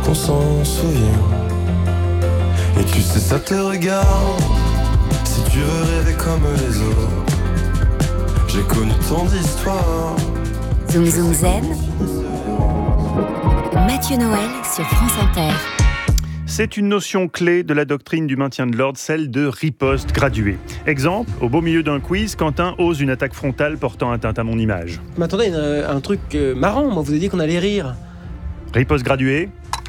qu'on s'en souvient. Et tu sais ça te regarde, si tu veux rêver comme les autres. J'ai connu tant d'histoires. Zoom Zoom Zen. Mathieu Noël sur France Inter. C'est une notion clé de la doctrine du maintien de l'ordre, celle de riposte graduée. Exemple, au beau milieu d'un quiz, Quentin ose une attaque frontale portant atteinte à mon image. Mais attendez, un truc marrant, moi vous avez dit qu'on allait rire. Riposte graduée.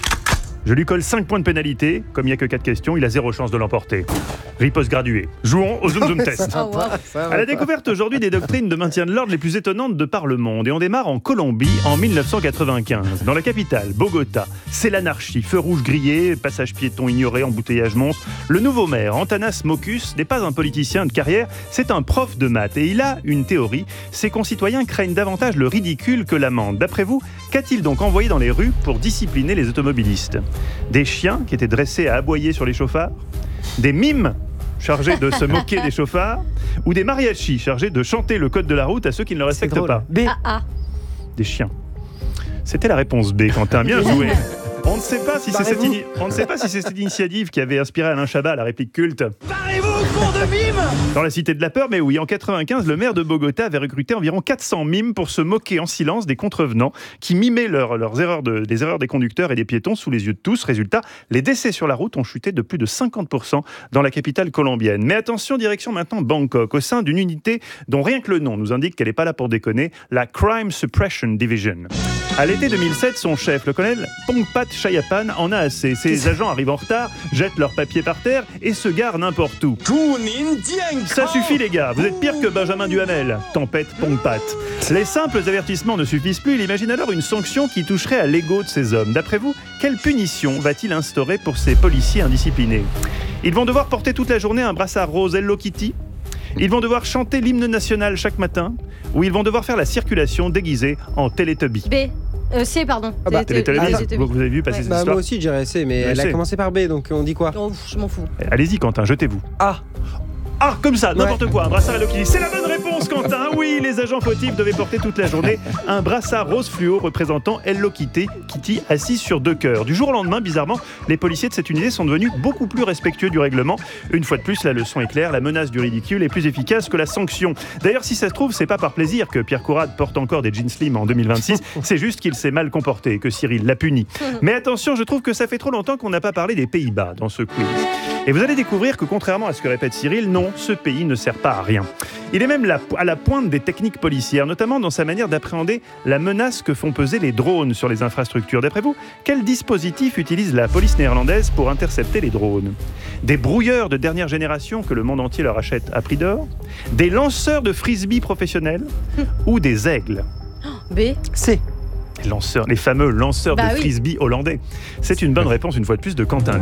Je lui colle 5 points de pénalité. Comme il n'y a que 4 questions, il a 0 chance de l'emporter. Riposte graduée. Jouons au Zoom Zoom Test. À la découverte aujourd'hui des doctrines de maintien de l'ordre les plus étonnantes de par le monde. Et on démarre en Colombie en 1995. Dans la capitale, Bogota, c'est l'anarchie. Feu rouge grillé, passage piéton ignoré, embouteillage monstre. Le nouveau maire, Antanas Mokus, n'est pas un politicien de carrière, c'est un prof de maths. Et il a une théorie. Ses concitoyens craignent davantage le ridicule que l'amende. D'après vous, qu'a-t-il donc envoyé dans les rues pour discipliner les automobilistes ? Des chiens qui étaient dressés à aboyer sur les chauffards ? Des mimes chargés de se moquer des chauffards ? Ou des mariachis chargés de chanter le code de la route à ceux qui ne le respectent pas ? B. Des chiens. C'était la réponse B, Quentin. Bien joué. On ne sait pas si c'est cette initiative qui avait inspiré Alain Chabat la réplique culte. Barrez-vous, cours de mime ! Dans la cité de la peur, mais oui, en 95, le maire de Bogota avait recruté environ 400 mimes pour se moquer en silence des contrevenants qui mimaient les erreurs des conducteurs et des piétons sous les yeux de tous. Résultat, les décès sur la route ont chuté de plus de 50% dans la capitale colombienne. Mais attention, direction maintenant Bangkok, au sein d'une unité dont rien que le nom nous indique qu'elle n'est pas là pour déconner, la Crime Suppression Division. À l'été 2007, son chef, le colonel Pongpat Chayapan, en a assez. Ses agents arrivent en retard, jettent leurs papiers par terre et se garent n'importe où. Ça suffit les gars, vous êtes pire que Benjamin Duhamel. Tempête Pongpat. Les simples avertissements ne suffisent plus, il imagine alors une sanction qui toucherait à l'ego de ces hommes. D'après vous, quelle punition va-t-il instaurer pour ces policiers indisciplinés ? Ils vont devoir porter toute la journée un brassard rose Hello Kitty ? Ils vont devoir chanter l'hymne national chaque matin, ou ils vont devoir faire la circulation déguisée en Teletubby. C, pardon. Teletubby, vous avez vu passer cette histoire ? Moi aussi, je dirais C, mais elle a commencé par B, donc on dit quoi ? Oh, je m'en fous. Allez-y, Quentin, jetez-vous. A. Ah, comme ça, n'importe quoi, un brassard Hello Kitty. C'est la bonne réponse, Quentin. Oui, les agents fautifs devaient porter toute la journée un brassard rose fluo représentant Hello Kitty assis sur 2 cœurs. Du jour au lendemain, bizarrement, les policiers de cette unité sont devenus beaucoup plus respectueux du règlement. Une fois de plus, la leçon est claire, la menace du ridicule est plus efficace que la sanction. D'ailleurs, si ça se trouve, c'est pas par plaisir que Pierre Courade porte encore des jeans slim en 2026, c'est juste qu'il s'est mal comporté, que Cyril l'a puni. Mais attention, je trouve que ça fait trop longtemps qu'on n'a pas parlé des Pays-Bas dans ce quiz. Et vous allez découvrir que contrairement à ce que répète Cyril, non, ce pays ne sert pas à rien. Il est même à la pointe des techniques policières, notamment dans sa manière d'appréhender la menace que font peser les drones sur les infrastructures. D'après vous, quel dispositif utilise la police néerlandaise pour intercepter les drones ? Des brouilleurs de dernière génération que le monde entier leur achète à prix d'or ? Des lanceurs de frisbee professionnels ? Ou des aigles ? B. C. Les fameux lanceurs de frisbee hollandais. C'est une bonne réponse, une fois de plus, de Quentin.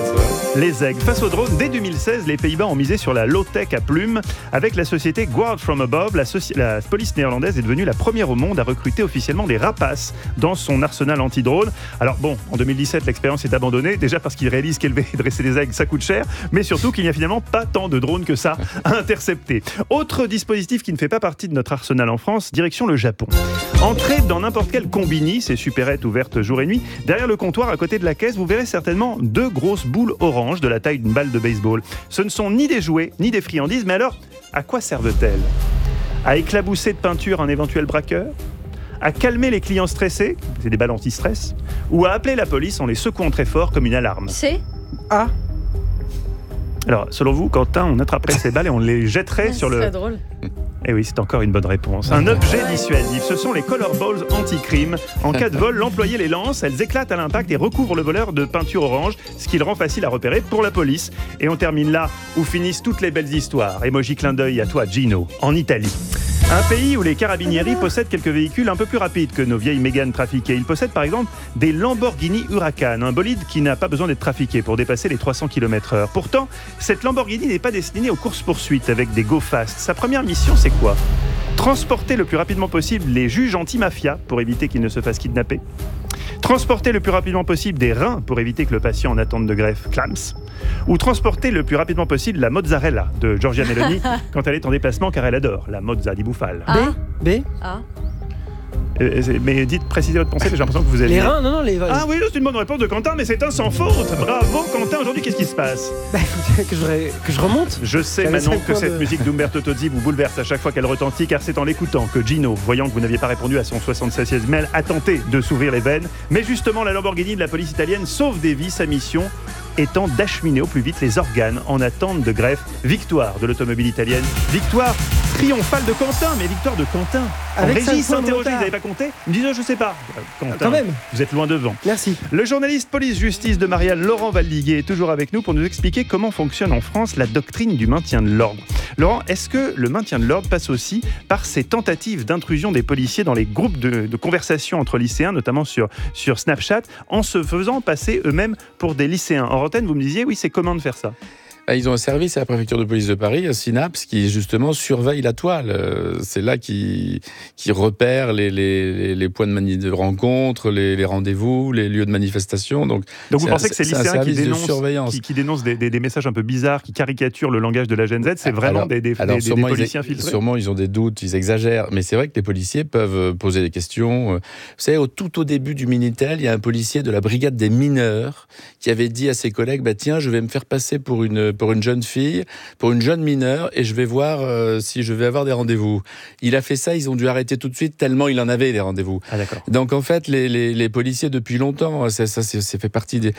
Les aigles. Face aux drones, dès 2016, les Pays-Bas ont misé sur la low-tech à plumes. Avec la société Guard From Above, la police néerlandaise est devenue la première au monde à recruter officiellement des rapaces dans son arsenal anti-drone. Alors bon, en 2017, l'expérience est abandonnée, déjà parce qu'ils réalisent qu'élever et dresser des aigles, ça coûte cher, mais surtout qu'il n'y a finalement pas tant de drones que ça à intercepter. Autre dispositif qui ne fait pas partie de notre arsenal en France, direction le Japon. Entrez dans n'importe quel combini, ces supérettes ouvertes jour et nuit. Derrière le comptoir, à côté de la caisse, vous verrez certainement 2 grosses boules oranges de la taille d'une balle de baseball. Ce ne sont ni des jouets, ni des friandises, mais alors, à quoi servent-elles ? À éclabousser de peinture un éventuel braqueur ? À calmer les clients stressés ? C'est des balles anti-stress. Ou à appeler la police en les secouant très fort comme une alarme ? C. A. Alors, selon vous, Quentin, on attraperait ces balles et on les jetterait sur le... C'est drôle. Eh oui, c'est encore une bonne réponse. Un objet dissuasif, ce sont les color balls anti-crime. En cas de vol, l'employé les lance, elles éclatent à l'impact et recouvrent le voleur de peinture orange, ce qui le rend facile à repérer pour la police. Et on termine là où finissent toutes les belles histoires. Emoji clin d'œil à toi, Gino, en Italie. Un pays où les carabinieri possèdent quelques véhicules un peu plus rapides que nos vieilles Mégane trafiquées. Ils possèdent par exemple des Lamborghini Huracan, un bolide qui n'a pas besoin d'être trafiqué pour dépasser les 300 km/h. Pourtant, cette Lamborghini n'est pas destinée aux courses-poursuites avec des go fast. Sa première mission, c'est quoi ? Transporter le plus rapidement possible les juges anti-mafia pour éviter qu'ils ne se fassent kidnapper. Transporter le plus rapidement possible des reins pour éviter que le patient en attente de greffe clams. Ou transporter le plus rapidement possible la mozzarella de Giorgia Meloni quand elle est en déplacement car elle adore la mozza di bufala. B. A. Mais dites, précisez votre pensée, j'ai l'impression que vous avez... Les reins, non, les... Ah oui, c'est une bonne réponse de Quentin, mais c'est un sans faute. Bravo Quentin, aujourd'hui qu'est-ce qui se passe? que je remonte. Je sais Manon que cette musique d'Umberto Tozzi vous bouleverse à chaque fois qu'elle retentit, car c'est en l'écoutant que Gino, voyant que vous n'aviez pas répondu à son 76e mail, a tenté de s'ouvrir les veines. Mais justement, la Lamborghini de la police italienne sauve des vies, sa mission étant d'acheminer au plus vite les organes en attente de greffe. Victoire de l'automobile italienne, victoire triomphale de Quentin, mais victoire de Quentin. Avec Régis 5 points de s'interrogeait, retard. ils n'avaient pas compté. Il me disait, je sais pas. Quentin, Quand même. vous êtes loin devant. Merci. Le journaliste police-justice de Marianne, Laurent Valdiguier, est toujours avec nous pour nous expliquer comment fonctionne en France la doctrine du maintien de l'ordre. Laurent, est-ce que le maintien de l'ordre passe aussi par ces tentatives d'intrusion des policiers dans les groupes de conversation entre lycéens, notamment sur Snapchat, en se faisant passer eux-mêmes pour des lycéens? En antenne, vous me disiez, oui, c'est commun de faire ça. Ils ont un service à la préfecture de police de Paris, Synapse, qui justement surveille la toile. C'est là qui repère les points de rencontre, les rendez-vous, les lieux de manifestation. Donc vous pensez que ces lycéens qui dénoncent des messages un peu bizarres, qui caricaturent le langage de la Gen Z, c'est vraiment des policiers infiltrés? Sûrement, ils ont des doutes, ils exagèrent. Mais c'est vrai que les policiers peuvent poser des questions. Vous savez, tout au début du Minitel, il y a un policier de la brigade des mineurs qui avait dit à ses collègues, tiens, je vais me faire passer pour une jeune fille, pour une jeune mineure, et je vais voir si je vais avoir des rendez-vous. Il a fait ça, ils ont dû arrêter tout de suite, tellement il en avait des rendez-vous. Ah, d'accord. Donc en fait, les policiers, depuis longtemps, c'est fait partie des...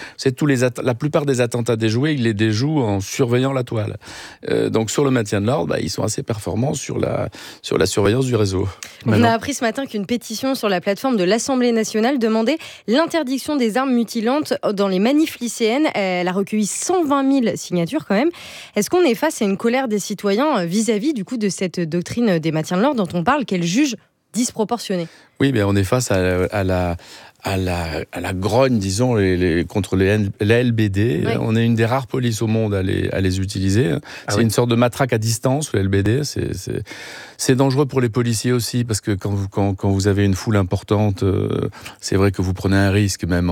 la plupart des attentats déjoués, ils les déjouent en surveillant la toile. Donc sur le maintien de l'ordre, ils sont assez performants sur la surveillance du réseau. On a appris ce matin qu'une pétition sur la plateforme de l'Assemblée nationale demandait l'interdiction des armes mutilantes dans les manifs lycéennes. Elle a recueilli 120 000 signatures quand même. Est-ce qu'on est face à une colère des citoyens vis-à-vis du coup de cette doctrine des maintiens de l'ordre dont on parle, qu'elle juge disproportionnée? Oui, mais on est face à la grogne, disons, contre les LBD. Oui. On est une des rares polices au monde à les utiliser. C'est une sorte de matraque à distance, le LBD. C'est dangereux pour les policiers aussi, parce que quand vous avez une foule importante, c'est vrai que vous prenez un risque, même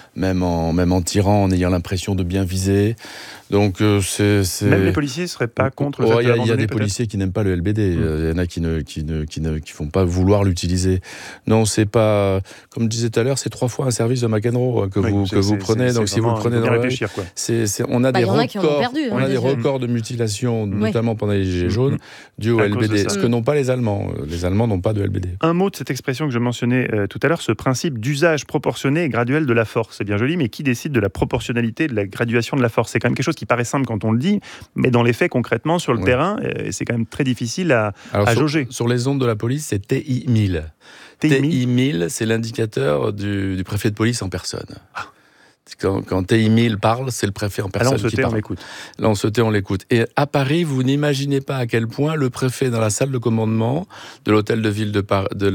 en tirant, en ayant l'impression de bien viser. Donc, Même les policiers ne seraient pas contre le fait de l'abandonner, il y a des policiers qui n'aiment pas le LBD. Il y en a qui ne font pas vouloir l'utiliser. Non, c'est pas... Comme je disais tout à l'heure, c'est 3 fois un service de McEnroe que vous prenez. Donc, si vous le prenez dans la rue, on a des records, des records de mutilation, notamment pendant les Gilets jaunes, dû au LBD. Ce que n'ont pas les Allemands. Les Allemands n'ont pas de LBD. Un mot de cette expression que je mentionnais tout à l'heure, ce principe d'usage proportionné et graduel de la force. C'est bien joli, mais qui décide de la proportionnalité, de la graduation de la force? C'est quand même quelque chose qui paraît simple quand on le dit, mais dans les faits, concrètement, sur le terrain, c'est quand même très difficile à jauger. Sur les ondes de la police, c'est TI 1000. TI 1000, c'est l'indicateur du préfet de police en personne. Quand TI 1000 parle, c'est le préfet en personne qui parle. Là, on se tait, on l'écoute. Et à Paris, vous n'imaginez pas à quel point le préfet, dans la salle de commandement de l'hôtel de ville de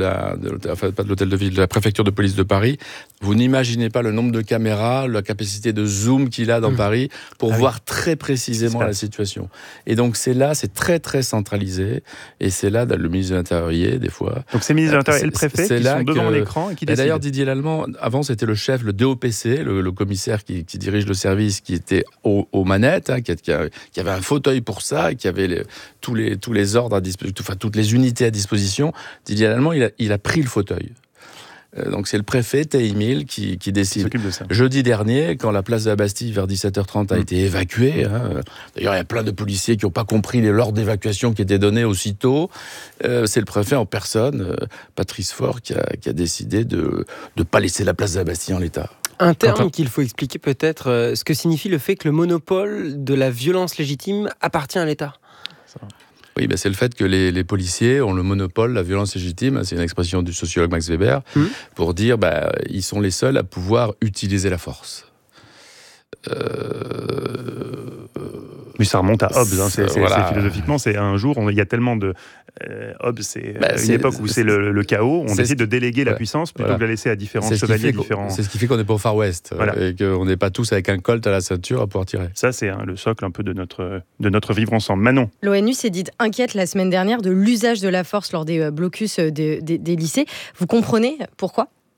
la préfecture de police de Paris, vous n'imaginez pas le nombre de caméras, la capacité de zoom qu'il a dans Paris pour voir très précisément la situation. Et donc, c'est très, très centralisé. Et c'est là, le ministre de l'Intérieur, des fois. Donc, c'est le ministre de l'Intérieur et le préfet qui sont devant l'écran et qui décident. D'ailleurs, Didier Lallemand, avant, c'était le chef, le DOPC, le commissaire qui dirige le service, qui était aux manettes, qui avait un fauteuil pour ça, qui avait tous les ordres à disposition, toutes les unités à disposition. Didier Lallemand, il a pris le fauteuil. Donc c'est le préfet TI 1000 qui décide. Qui s'occupe de ça. Jeudi dernier, quand la place de la Bastille vers 17h30 a été évacuée, d'ailleurs il y a plein de policiers qui n'ont pas compris l'ordre d'évacuation qui était donné aussitôt, c'est le préfet en personne, Patrice Faure, qui a décidé de ne pas laisser la place de la Bastille en l'état. Un terme qu'il faut expliquer peut-être, ce que signifie le fait que le monopole de la violence légitime appartient à l'État. Oui, c'est le fait que les policiers ont le monopole de la violence légitime, c'est une expression du sociologue Max Weber, pour dire ils sont les seuls à pouvoir utiliser la force. Mais ça remonte à Hobbes, philosophiquement, c'est un jour, il y a tellement de... Hobbes, c'est une époque où c'est le chaos, on décide de déléguer la puissance plutôt que de la laisser à différents chevaliers différents. C'est ce qui fait qu'on n'est pas au Far West, et qu'on n'est pas tous avec un colt à la ceinture à pouvoir tirer. Ça, c'est le socle un peu de notre vivre ensemble. Manon. L'ONU s'est dite inquiète la semaine dernière de l'usage de la force lors des blocus des lycées. Vous comprenez pourquoi ?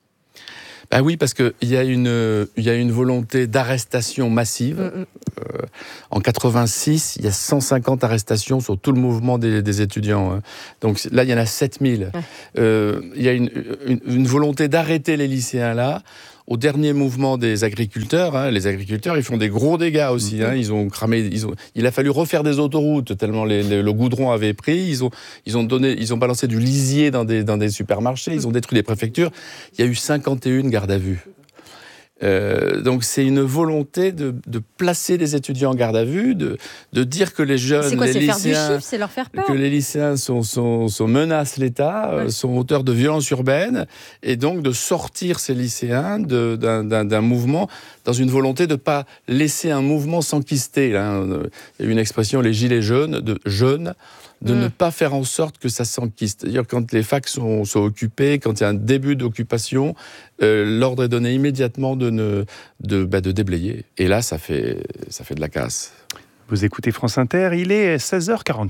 Oui, parce qu'il y a une volonté d'arrestation massive. En 86, il y a 150 arrestations sur tout le mouvement des étudiants. Donc là, il y en a 7000. Il y a une volonté d'arrêter les lycéens là. Au dernier mouvement des agriculteurs, les agriculteurs, ils font des gros dégâts aussi. Ils ont cramé, il a fallu refaire des autoroutes tellement le goudron avait pris. Ils ont balancé du lisier dans des supermarchés. Ils ont détruit des préfectures. Il y a eu 51 gardes à vue. Donc c'est une volonté de placer les étudiants en garde à vue, de dire que les jeunes, c'est quoi, les c'est lycéens, faire du chiffre, c'est leur faire peur. que les lycéens menacent l'État, sont auteurs de violences urbaines, et donc de sortir ces lycéens d'un mouvement dans une volonté de ne pas laisser un mouvement s'enquister. Il y a une expression, les gilets jaunes, de ne pas faire en sorte que ça s'enquiste. C'est-à-dire quand les facs sont occupés, quand il y a un début d'occupation, l'ordre est donné immédiatement de déblayer. Et là, ça fait de la casse. Vous écoutez France Inter, il est 16h44.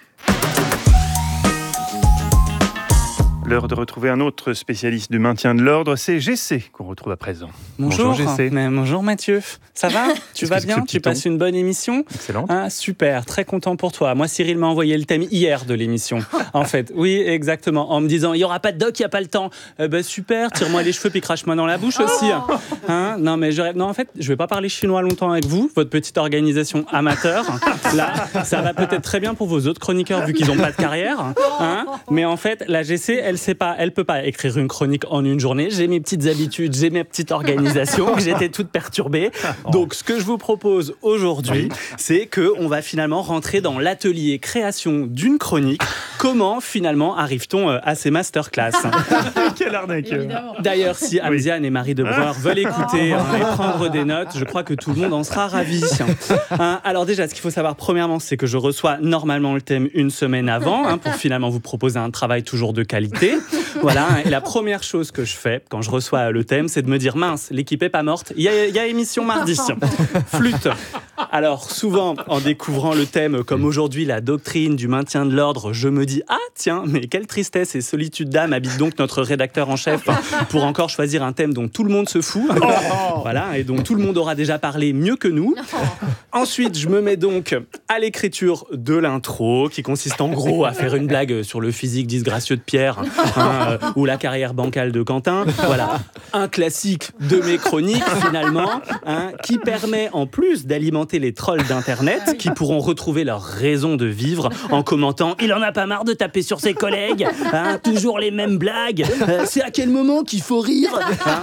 L'heure de retrouver un autre spécialiste du maintien de l'ordre, c'est Jessé qu'on retrouve à présent. Bonjour Jessé. Bonjour Mathieu, ça va? Tu vas bien? Tu passes une bonne émission? Excellent. Super, très content pour toi. Moi, Cyril m'a envoyé le thème hier de l'émission. En fait, oui, exactement, en me disant, il n'y aura pas de doc, il n'y a pas le temps. Super, tire-moi les cheveux puis crache-moi dans la bouche aussi. Non, mais en fait, je ne vais pas parler chinois longtemps avec vous, votre petite organisation amateur. Là, ça va peut-être très bien pour vos autres chroniqueurs vu qu'ils n'ont pas de carrière. Mais en fait, la GC, elle peut pas écrire une chronique en une journée. J'ai mes petites habitudes, j'ai mes petites organisations, j'étais toute perturbée. Donc, ce que je vous propose aujourd'hui, c'est qu'on va finalement rentrer dans l'atelier création d'une chronique. Comment, finalement, arrive-t-on à ces masterclass? Quelle arnaque! D'ailleurs, si Amziane et Marie de Breuer veulent écouter et prendre des notes, je crois que tout le monde en sera ravi. Alors déjà, ce qu'il faut savoir, premièrement, c'est que je reçois normalement le thème une semaine avant, pour finalement vous proposer un travail toujours de qualité. Voilà, et la première chose que je fais quand je reçois le thème, c'est de me dire, mince, l'équipe est pas morte, il y a émission mardi. Flûte. Alors souvent, en découvrant le thème comme aujourd'hui, la doctrine du maintien de l'ordre, je me dis, ah tiens, mais quelle tristesse et solitude d'âme habite donc notre rédacteur en chef pour encore choisir un thème dont tout le monde se fout. Voilà, et dont tout le monde aura déjà parlé mieux que nous. Ensuite, je me mets donc à l'écriture de l'intro, qui consiste en gros à faire une blague sur le physique disgracieux de Pierre, ou la carrière bancale de Quentin. Voilà, un classique de mes chroniques finalement, qui permet en plus d'alimenter les trolls d'internet qui pourront retrouver leur raison de vivre en commentant « Il en a pas marre de taper sur ses collègues, toujours les mêmes blagues, c'est à quel moment qu'il faut rire ?»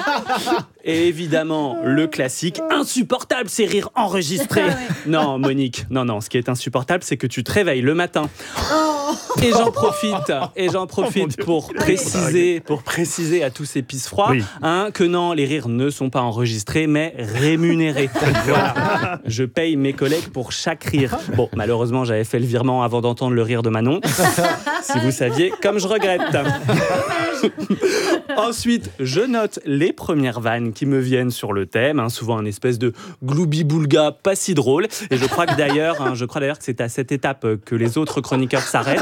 Et évidemment, le classique « Insupportable, ces rires enregistrés !» Non, Monique, non, ce qui est insupportable, c'est que tu te réveilles le matin. Et j'en profite pour préciser à tous ces pisse-froids que non, les rires ne sont pas enregistrés, mais rémunérés. Voilà. Je paye mes collègues pour chaque rire. Bon, malheureusement, j'avais fait le virement avant d'entendre le rire de Manon. Si vous saviez, comme je regrette. Ensuite, je note les premières vannes qui me viennent sur le thème, souvent un espèce de gloubi-boulga pas si drôle. Et je crois d'ailleurs que c'est à cette étape que les autres chroniqueurs s'arrêtent.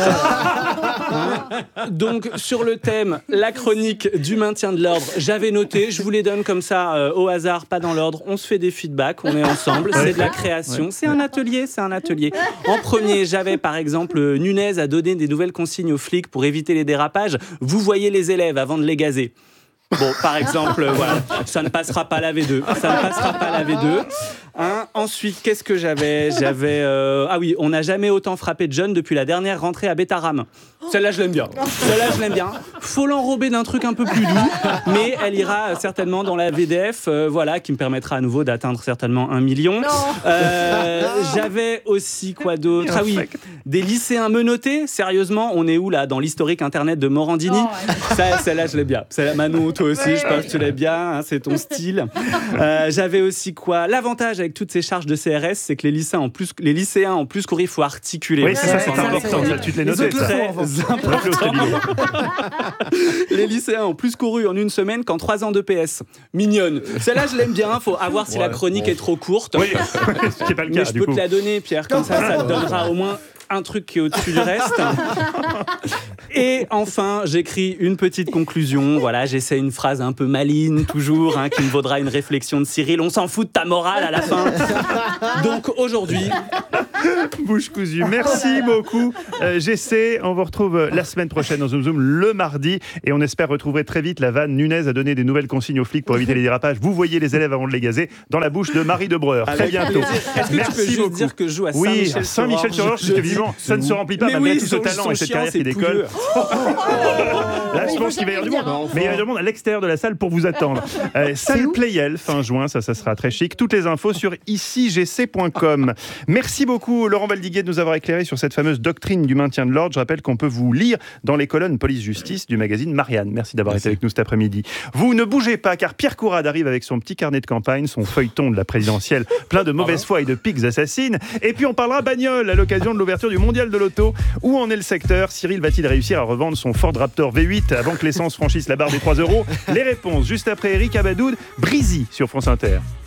Donc, sur le thème, la chronique du maintien de l'ordre, j'avais noté, je vous les donne comme ça au hasard, pas dans l'ordre. On se fait des feedbacks, on est ensemble, c'est de la création, c'est un atelier. En premier, j'avais par exemple Nunez a donné des nouvelles consignes aux flics pour éviter les dérapages. Vous voyez les élèves avant de les gazer. Bon, par exemple, voilà, ça ne passera pas la V2. Ensuite, qu'est-ce que j'avais ? On n'a jamais autant frappé de jeunes depuis la dernière rentrée à Bétaram. Celle-là, je l'aime bien. Faut l'enrober d'un truc un peu plus doux, mais elle ira certainement dans la VDF, qui me permettra à nouveau d'atteindre certainement 1 million. J'avais aussi quoi d'autre ? Des lycéens menottés. Sérieusement, on est où là ? Dans l'historique internet de Morandini ? Celle-là, je l'aime bien. Celle-là, Manon, toi aussi, je pense que tu l'aimes bien. C'est ton style. J'avais aussi quoi ? L'avantage avec toutes ces charges de CRS, c'est que les lycéens ont plus couru, il faut articuler. Oui, c'est important. Tu te l'es noté. Les lycéens ont plus couru en une semaine qu'en 3 ans de PS. Mignonne. Celle-là, je l'aime bien. Faut voir si la chronique est trop courte. Oui, ce qui n'est pas le cas. Mais je peux te la donner, Pierre. Comme ça te donnera au moins un truc qui est au-dessus du reste. Et enfin, j'écris une petite conclusion. Voilà, j'essaie une phrase un peu maligne, toujours, qui me vaudra une réflexion de Cyril. On s'en fout de ta morale à la fin. Donc aujourd'hui... Bouche cousue. Merci beaucoup. J'essaie. On vous retrouve la semaine prochaine dans Zoom Zoom le mardi. Et on espère retrouver très vite la vanne. Nunez a donné des nouvelles consignes aux flics pour éviter les dérapages. Vous voyez les élèves avant de les gazer dans la bouche de Marie Debreur. Très bientôt. Est-ce que Merci tu peux juste beaucoup. dire que je joue à Saint-Michel-sur-Orge? Saint-Michel-sur-Orge, parce qu'évidemment, ça ne se remplit pas malgré tout ce talent et cette carrière qui décolle. Là, je pense qu'il va y avoir du monde. Mais il y a du monde à l'extérieur de la salle pour vous attendre. Salle Playel, fin juin, ça sera très chic. Toutes les infos sur icigc.com. Merci beaucoup, Laurent Valdiguier, de nous avoir éclairé sur cette fameuse doctrine du maintien de l'ordre. Je rappelle qu'on peut vous lire dans les colonnes Police-Justice du magazine Marianne. Merci d'avoir été avec nous cet après-midi. Vous ne bougez pas, car Pierre Courade arrive avec son petit carnet de campagne, son feuilleton de la présidentielle, plein de mauvaise foi et de piques assassines. Et puis on parlera bagnole à l'occasion de l'ouverture du Mondial de l'Auto. Où en est le secteur? Cyril va-t-il réussir à revendre son Ford Raptor V8 avant que l'essence franchisse la barre des 3 €? Les réponses juste après Eric Abadoud, Breezy sur France Inter.